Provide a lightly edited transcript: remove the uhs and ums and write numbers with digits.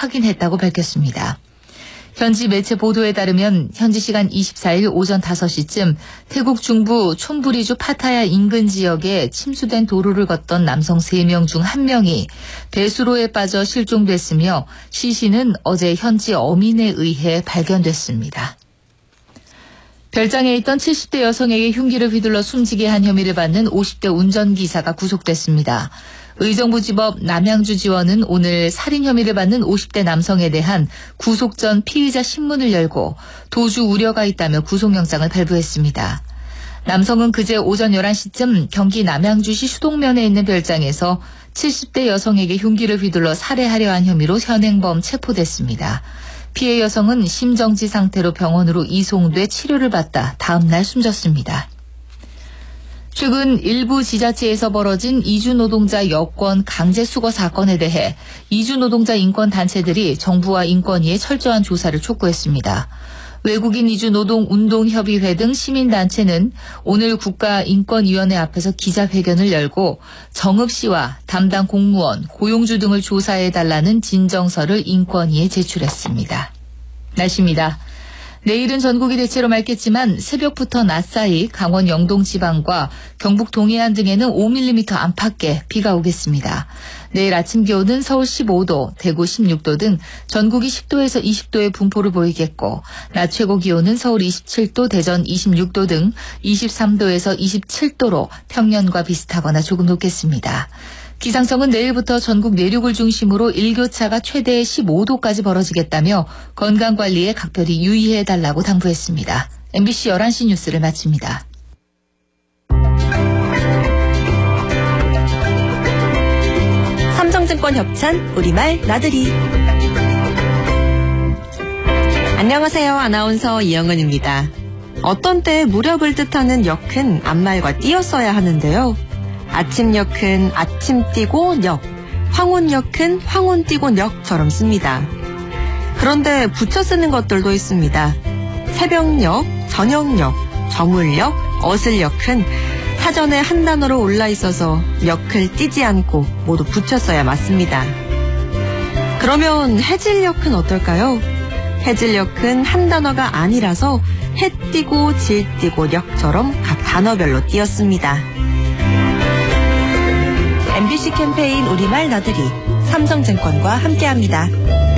확인했다고 밝혔습니다. 현지 매체 보도에 따르면 현지 시간 24일 오전 5시쯤 태국 중부 촌부리주 파타야 인근 지역에 침수된 도로를 걷던 남성 3명 중 1명이 배수로에 빠져 실종됐으며 시신은 어제 현지 어민에 의해 발견됐습니다. 별장에 있던 70대 여성에게 흉기를 휘둘러 숨지게 한 혐의를 받는 50대 운전기사가 구속됐습니다. 의정부지법 남양주지원은 오늘 살인 혐의를 받는 50대 남성에 대한 구속 전 피의자 신문을 열고 도주 우려가 있다며 구속영장을 발부했습니다. 남성은 그제 오전 11시쯤 경기 남양주시 수동면에 있는 별장에서 70대 여성에게 흉기를 휘둘러 살해하려 한 혐의로 현행범 체포됐습니다. 피해 여성은 심정지 상태로 병원으로 이송돼 치료를 받다 다음 날 숨졌습니다. 최근 일부 지자체에서 벌어진 이주노동자 여권 강제수거 사건에 대해 이주노동자 인권단체들이 정부와 인권위에 철저한 조사를 촉구했습니다. 외국인 이주노동운동협의회 등 시민단체는 오늘 국가인권위원회 앞에서 기자회견을 열고 정읍 씨와 담당 공무원, 고용주 등을 조사해달라는 진정서를 인권위에 제출했습니다. 날씨입니다. 내일은 전국이 대체로 맑겠지만 새벽부터 낮 사이 강원 영동 지방과 경북 동해안 등에는 5mm 안팎의 비가 오겠습니다. 내일 아침 기온은 서울 15도, 대구 16도 등 전국이 10도에서 20도의 분포를 보이겠고 낮 최고 기온은 서울 27도, 대전 26도 등 23도에서 27도로 평년과 비슷하거나 조금 높겠습니다. 기상청은 내일부터 전국 내륙을 중심으로 일교차가 최대 15도까지 벌어지겠다며 건강관리에 각별히 유의해달라고 당부했습니다. MBC 11시 뉴스를 마칩니다. 삼성증권 협찬 우리말 나들이. 안녕하세요. 아나운서 이영은입니다. 어떤 때 무렵을 뜻하는 역은 앞말과 띄어써야 하는데요. 아침역은 아침 띄고 역, 황혼역은 황혼 띄고 역처럼 씁니다. 그런데 붙여 쓰는 것들도 있습니다. 새벽역, 저녁역, 저물역, 어슬역은 사전에 한 단어로 올라 있어서 역을 띄지 않고 모두 붙여 써야 맞습니다. 그러면 해질역은 어떨까요? 해질역은 한 단어가 아니라서 해 띄고 질 띄고 역처럼 각 단어별로 띄었습니다. MBC 캠페인 우리말 나들이 삼성증권과 함께합니다.